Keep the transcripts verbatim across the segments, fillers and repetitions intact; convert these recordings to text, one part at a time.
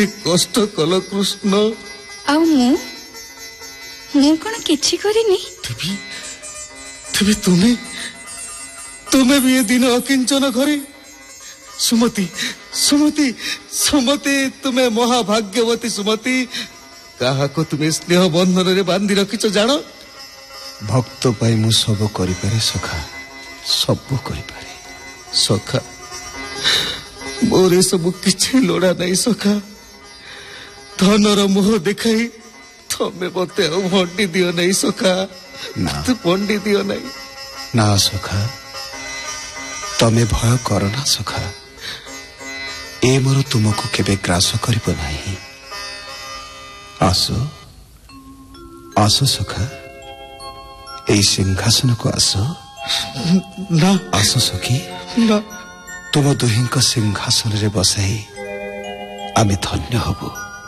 मते कष्ट कल कृष्ण आ मु मु कौन किछि करिनी तभी तभी तुम्हें तुम्हें भी ये दिन अकिंचन घरे सुमति सुमति सुमति तुम्हें महाभाग्यवती सुमति कहा को तुम्हें स्नेह बंधन रे बांधी रखिच जान भक्त पाई मु सब करि पारे सखा सब करि पारे सखा मोरे सब किछि लोड़ा नहीं सखा धनर मोह देखाई तमे मते भंडी दियो नहीं सखा ना तू भंडी दियो नहीं ना सखा तमे भय कर ना सखा ए मोर तुमको केबे ग्रास करिब नाही आसो आसो सखा ए सिंहासन को आसो ना आसो सखी ना तुम दुहिंक सिंहासन रे बसाई आमे धन्य हबु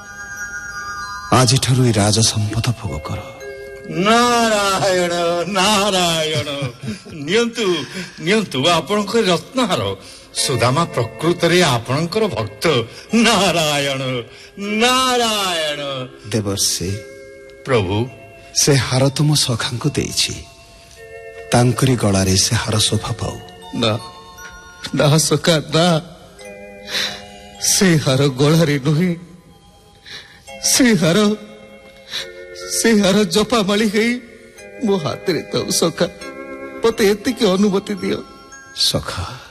आज ठरु राज संपद भोग कर नारायण नारायण नियंतु नियंतु आपनक रत्नहार सुदामा प्रकृत रे आपनकर भक्त नारायण नारायण देवर्षि प्रभु से हार तुम सखांको देछि तांकरी गळारे से हार शोभा पाऊ ना ना सखा ना से हार गळारे नुहे से हार से हार जपा माली गई मो हाथ रे तो सखा पते एति की अनुमति दियो सखा